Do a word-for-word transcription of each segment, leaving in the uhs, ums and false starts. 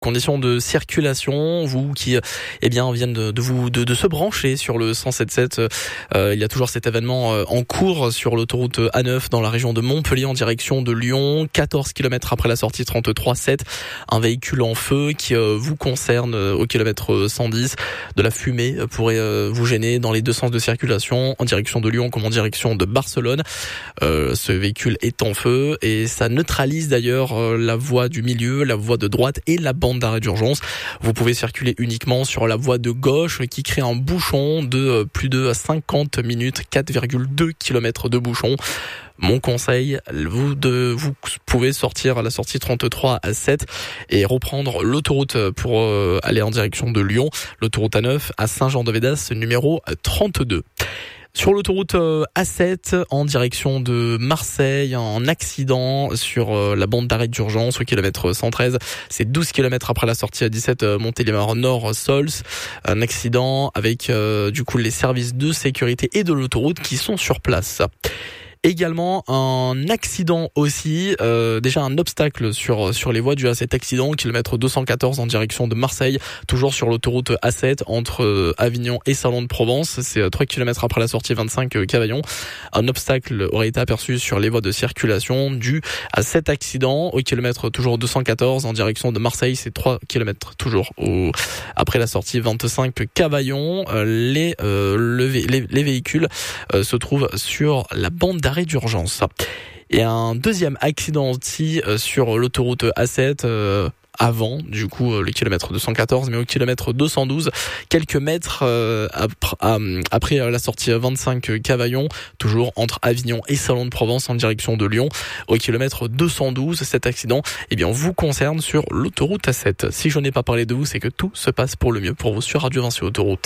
Conditions de circulation, vous qui eh bien viennent de, de vous de, de se brancher sur le cent sept sept. Euh, il y a toujours cet événement euh, en cours sur l'autoroute A neuf dans la région de Montpellier en direction de Lyon. quatorze kilomètres après la sortie trente-trois sept, un véhicule en feu qui euh, vous concerne euh, au kilomètre cent dix. De la fumée pourrait euh, vous gêner dans les deux sens de circulation, en direction de Lyon comme en direction de Barcelone. Euh, ce véhicule est en feu et ça neutralise d'ailleurs euh, la voie du milieu, la voie de droite et la bande d'arrêt d'urgence. Vous pouvez circuler uniquement sur la voie de gauche qui crée un bouchon de plus de cinquante minutes, quatre virgule deux kilomètres de bouchon. Mon conseil, vous, de, vous pouvez sortir à la sortie trente-trois à sept et reprendre l'autoroute pour euh, aller en direction de Lyon, l'autoroute A neuf à Saint-Jean-de-Védas, numéro trente-deux. Sur l'autoroute A sept, en direction de Marseille, un accident sur la bande d'arrêt d'urgence au kilomètre cent treize. C'est douze kilomètres après la sortie à dix-sept Montélimar Nord-Sols. Un accident avec euh, du coup les services de sécurité et de l'autoroute qui sont sur place. Également un accident aussi, euh, déjà un obstacle sur sur les voies dû à cet accident, kilomètre deux cent quatorze en direction de Marseille, toujours sur l'autoroute A sept entre euh, Avignon et Salon de Provence. C'est trois kilomètres après la sortie vingt-cinq euh, Cavaillon. Un obstacle aurait été aperçu sur les voies de circulation dû à cet accident au kilomètre toujours deux cent quatorze en direction de Marseille. C'est trois kilomètres toujours au, après la sortie vingt-cinq Cavaillon. Euh, les, euh, le, les les véhicules euh, se trouvent sur la bande d'arrêt d'urgence. Et un deuxième accident aussi euh, sur l'autoroute A sept euh, avant du coup euh, le kilomètre deux cent quatorze, mais au kilomètre deux cent douze, quelques mètres euh, après, euh, après la sortie vingt-cinq Cavaillon, toujours entre Avignon et Salon de Provence en direction de Lyon, au kilomètre deux cent douze. Cet accident eh bien vous concerne sur l'autoroute A sept. Si je n'ai pas parlé de vous, c'est que tout se passe pour le mieux pour vous sur Radio Vinci Autoroute.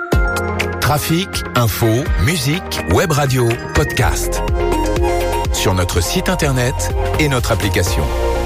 Trafic, info, musique, web radio, podcast. Sur notre site internet et notre application.